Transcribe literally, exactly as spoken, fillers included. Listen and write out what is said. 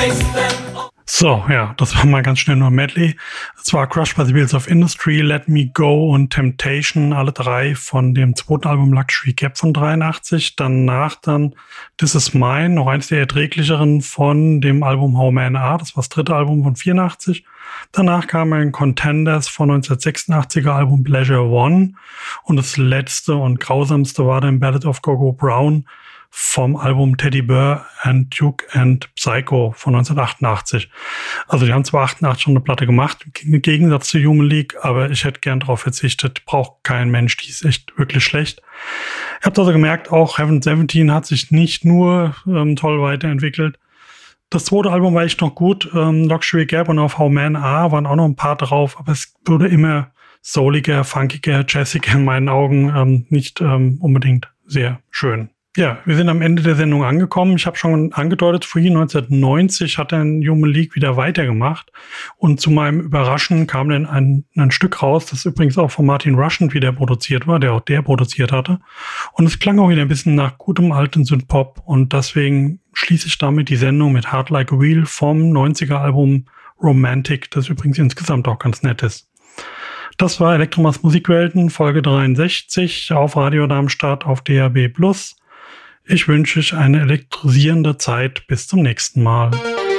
So, ja, das war mal ganz schnell nur ein Medley. Es war Crushed by the Wheels of Industry, Let Me Go und Temptation, alle drei von dem zweiten Album Luxury Gap von dreiundachtzig. Danach dann This Is Mine, noch eines der erträglicheren von dem Album How Men Are, das war das dritte Album von vierundachtzig. Danach kam ein Contenders von neunzehnhundertsechsundachtziger Album Pleasure One und das letzte und grausamste war dann Ballad of Gogo Brown vom Album Teddy Bear and Duke and Psycho von neunzehnhundertachtundachtzig. Also die haben zwar achtundachtzig schon eine Platte gemacht, im Gegensatz zu Human League, aber ich hätte gern darauf verzichtet. Braucht kein Mensch, die ist echt wirklich schlecht. Ihr habt also gemerkt, auch Heaven siebzehn hat sich nicht nur ähm, toll weiterentwickelt. Das zweite Album war echt noch gut. Ähm, Luxury Gap und auf How Men Are waren auch noch ein paar drauf, aber es wurde immer souliger, funkiger, jazziger in meinen Augen. Ähm, nicht ähm, unbedingt sehr schön. Ja, wir sind am Ende der Sendung angekommen. Ich habe schon angedeutet, vorhin neunzehnhundertneunzig hat dann Human League wieder weitergemacht. Und zu meinem Überraschen kam dann ein, ein Stück raus, das übrigens auch von Martin Rushent wieder produziert war, der auch der produziert hatte. Und es klang auch wieder ein bisschen nach gutem alten Synthpop. Und deswegen schließe ich damit die Sendung mit Hard Like a Wheel vom neunziger Album Romantic, das übrigens insgesamt auch ganz nett ist. Das war Elektromas Musikwelten, Folge dreiundsechzig auf Radio Darmstadt auf D A B plus. Ich wünsche euch eine elektrisierende Zeit. Bis zum nächsten Mal.